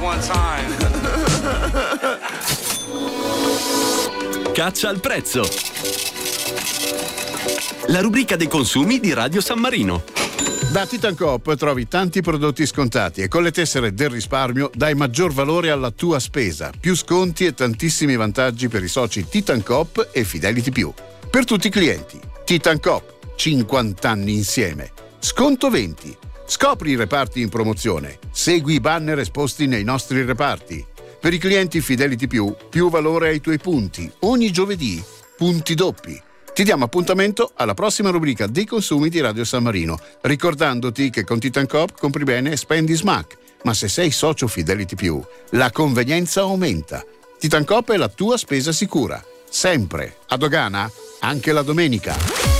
one time. Caccia al prezzo. La rubrica dei consumi di Radio San Marino. Da Titan Coop trovi tanti prodotti scontati e con le tessere del risparmio dai maggior valore alla tua spesa, più sconti e tantissimi vantaggi per i soci Titan Coop e Fidelity Più. Per tutti i clienti, Titan Coop, 50 anni insieme. Sconto 20. Scopri i reparti in promozione. Segui i banner esposti nei nostri reparti. Per i clienti Fidelity Più, più valore ai tuoi punti. Ogni giovedì, punti doppi. Ti diamo appuntamento alla prossima rubrica dei consumi di Radio San Marino, ricordandoti che con Titan Coop compri bene e spendi smack, ma se sei socio Fidelity Più, la convenienza aumenta. Titan Coop è la tua spesa sicura, sempre, a dogana, anche la domenica.